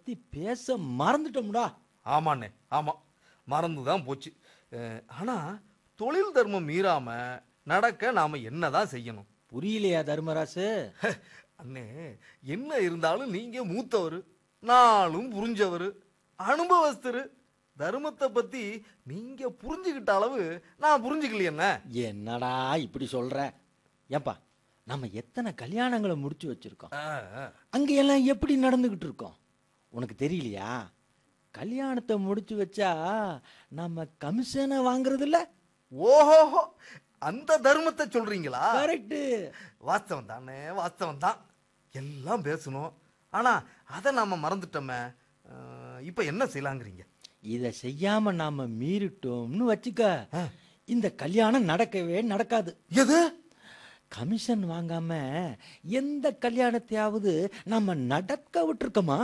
பத்தி பேச மறந்துட்டோம்டா. ஆமாண்ணே, ஆமா, மறந்துதான் போச்சு. ஆனா தொழில் தர்மம் மீறாம நடக்க நாம என்னதான் செய்யணும்? புரியலையா தர்மராசு? அண்ணே, என்ன இருந்தாலும் நீங்க மூத்தவரு, நானும் புரிஞ்சவரு, அனுபவஸ்தரு. தர்மத்தை பத்தி நீங்க புரிஞ்சுக்கிட்ட அளவு நான் புரிஞ்சுக்கலையண்ணே. என்னடா இப்படி சொல்ற? ஏப்பா, நம்ம எத்தனை கல்யாணங்களை முடிச்சு வச்சிருக்கோம். அங்க எல்லாம் எப்படி நடந்துகிட்டு இருக்கோம் உனக்கு தெரியலையா? கல்யாணத்தை முடிச்சு வச்சா நம்ம கமிஷனை வாங்குறது இல்ல. ஓஹோ, அந்த தர்மத்தை சொல்றீங்களா? கரெக்ட். வாஸ்தவம் தானே, வாஸ்தவம் தான். எல்லாம் பேசணும், ஆனா அதை நாம மறந்துட்டோமே. இப்ப என்ன செய்யலாங்கிறீங்க? இத செய்யாம நாம மீறிட்டோம்னு வச்சுக்க, இந்த கல்யாணம் நடக்கவே நடக்காது. எது? கமிஷன் வாங்காம எந்த கல்யாணத்தையாவது நம்ம நடக்க விட்டுருக்கோமா?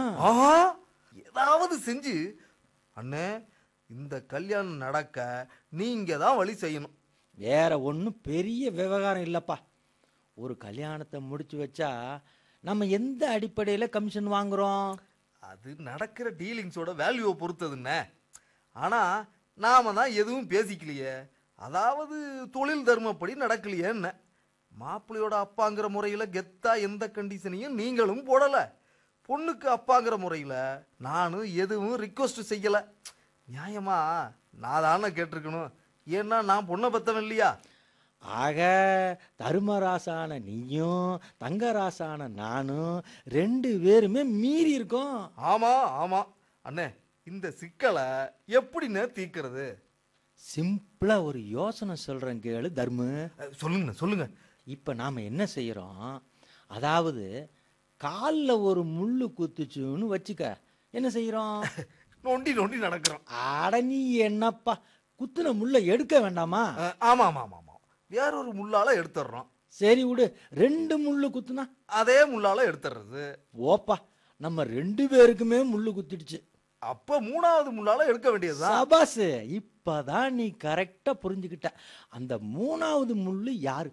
ஏதாவது செஞ்சு அண்ணே, இந்த கல்யாணம் நடக்க நீங்க தான் வழி செய்யணும். வேற ஒன்றும் பெரிய விவகாரம் இல்லப்பா. ஒரு கல்யாணத்தை முடிச்சு வச்சா நம்ம எந்த அடிப்படையில் கமிஷன் வாங்குறோம்? அது நடக்கிற டீலிங்ஸோட வேல்யூவை பொறுத்ததுன்னு. ஆனா நாம தான் எதுவும் பேசிக்கலையே, அதாவது தொழில் தர்மப்படி நடக்கலையே. என்ன மாப்பிள்ளையோட அப்பாங்கிற முறையில கெத்தா எந்த கண்டிஷனையும் நீங்களும் போடல, பொண்ணுக்கு அப்பாங்கிற முறையில நானும் எதுவும் ரிக்வஸ்ட் செய்யல. நியாயமா நான் தானே கேட்டிருக்கணும், ஏன்னா நான் பொண்ணை பத்தவன் இல்லையா? ஆக தர்மராசான நீயும் தங்கராசான நானும் ரெண்டு பேருமே மீறி இருக்கோம். ஆமா ஆமா அண்ணே, இந்த சிக்கலை எப்படின்னு தீர்க்கிறது? சிம்பிளா ஒரு யோசனை சொல்றேன் கேளு தர்மு. சொல்லுங்க சொல்லுங்க. இப்ப நாம என்ன செய்யறோம், அதாவது கால்ல ஒரு முள்ளு குத்துச்சுன்னு வச்சுக்க, என்ன செய்யறோம்? நொண்டி நொண்டி நடக்கிறோம். அட நீ என்னப்பா, குத்துன முள்ள எடுக்க வேண்டாமா? ஆமா ஆமா ஆமா, வேறொரு முள்ளால எடுத்துடுறோம். சரி விடு, ரெண்டு முள்ளு குத்துனா அதே முள்ளால எடுத்துறது. ஓப்பா, நம்ம ரெண்டு பேருக்குமே முள்ளு குத்திடுச்சு. அப்ப மூணாவது முள்ளால எடுக்க வேண்டியதுதான். சபாஸ், இப்பதான் நீ கரெக்டா புரிஞ்சுக்கிட்ட. அந்த மூணாவது முள்ளு யாரு?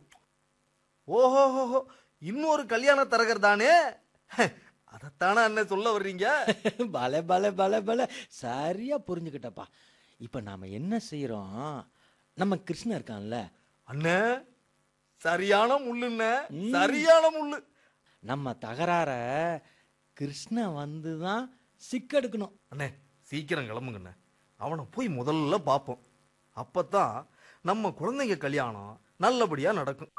ஓஹோ, இன்னொரு கல்யாண தரகர் தானே? அதத்தானே அண்ணன் சொல்ல வர்றீங்க? பல பல பல பல, சரியா புரிஞ்சுக்கிட்டப்பா. இப்ப நாம என்ன செய்யறோம், நம்ம கிருஷ்ணன் இருக்கான்ல அண்ணே, சரியான முள்ளுன்ன, சரியான முள்ளு. நம்ம தகராற கிருஷ்ணன் வந்துதான் சிக்கெடுக்கணும். அண்ணே, சீக்கிரம் கிளம்புங்கண்ணே, அவனை போய் முதல்ல பார்ப்போம். அப்பதான் நம்ம குழந்தைங்க கல்யாணம் நல்லபடியா நடக்கும்.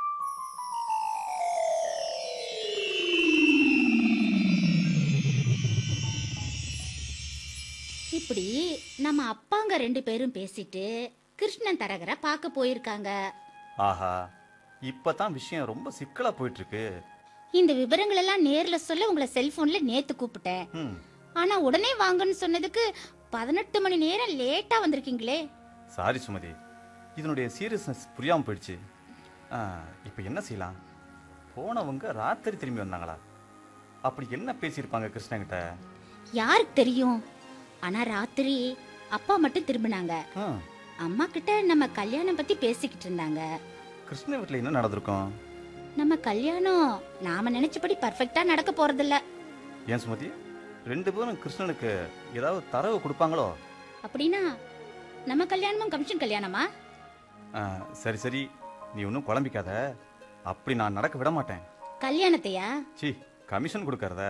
இப்படி நம்ம அப்பாங்க ரெண்டு பேரும் பேசிட்டு கிருஷ்ணன் தரகரை பார்க்க போயிருக்காங்க. ஆஹா, இப்பதான் விஷயம் ரொம்ப சிக்கலா போயிட்டு இருக்கு. இந்த விவரங்கள் எல்லாம் நேர்ல சொல்ல உங்களை செல்போன்ல நேத்து கூப்பிட்டேன். ஆனா உடனே வாங்கன்னு சொன்னதுக்கு 18 மணி நேரம் லேட்டா வந்திருக்கீங்களே. சாரி சுமதி, இதனுடைய சீரியஸ்னஸ் புரியாம போயிடுச்சு. இப்ப என்ன செய்யலாம்? போனவங்க ராத்திரி திரும்பி வந்தாங்களா? அப்படி என்ன பேசியிருப்பாங்க கிருஷ்ணகிட்ட? யாருக்கு தெரியும். ஆனா ராத்திரி அப்பா மட்டும் திரும்பினாங்க. அம்மா கிட்ட நம்ம கல்யாணம் பத்தி பேசிக்கிட்டு இருந்தாங்க. கிருஷ்ண வீட்டுல என்ன நடந்திருக்கும்? நம்ம கல்யாணம் நாம நினைச்சபடி பர்ஃபெக்ட்டா நடக்க போறதில்ல. ஏன் சுமதி, ரெண்டு பேரும் கிருஷ்ணனுக்கு ஏதாவது தரவு கொடுப்பாங்களோ? அப்படின்னா நம்ம கல்யாணமும் கமிஷன் கல்யாணமா? சரி சரி, நீ ஒன்றும் குழம்பிக்காத. அப்படி நான் நடக்க விட மாட்டேன். கல்யாணத்தையா? சி, கமிஷன் கொடுக்கறத.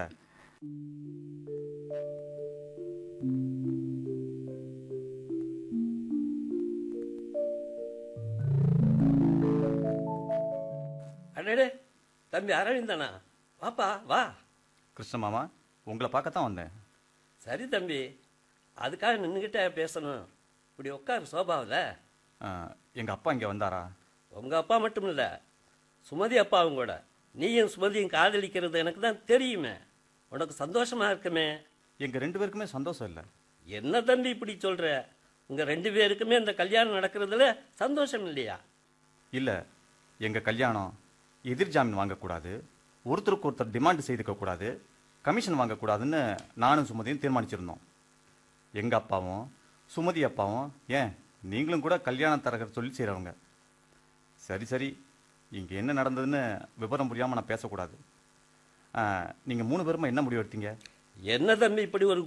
அடடே, தம்பி அரவிந்தனா, வாப்பா வா. கிருஷ்ண மாமா, உங்களை பார்க்கத்தான் வந்தேன். சரி தம்பி, அதுக்காக நின்றுக்கிட்ட பேசணும். இப்படி உட்காரு சோபாவில். எங்கள் அப்பா இங்கே வந்தாரா? உங்கள் அப்பா மட்டும் இல்லை, சுமதி அப்பாவும் கூட. நீயும் சுமதியும் காதலிக்கிறது எனக்கு தான் தெரியுமே. உனக்கு சந்தோஷமா இருக்குமே? எங்கள் ரெண்டு பேருக்குமே சந்தோஷம் இல்லை. என்ன தம்பி இப்படி சொல்கிற? உங்கள் ரெண்டு பேருக்குமே இந்த கல்யாணம் நடக்கிறதுல சந்தோஷம் இல்லையா? இல்லை, எங்கள் கல்யாணம் எதிர் ஜாமீன் வாங்கக்கூடாது, ஒருத்தருக்கு ஒருத்தர் டிமாண்ட் செய்துக்க கூடாது, கமிஷன் வாங்கக்கூடாதுன்னு நானும் சுமதியும் தீர்மானிச்சிருந்தோம். எங்கள் அப்பாவும் சுமதி அப்பாவும், ஏன் நீங்களும் கூட கல்யாண தரகர் சொல்லி செய்கிறவங்க. சரி சரி, இங்கே என்ன நடந்ததுன்னு விவரம் புரியாமல் நான் பேசக்கூடாது. நீங்கள் 3 பேருமா என்ன முடிவு எடுத்தீங்க? என்ன தம்பி இப்படி ஒரு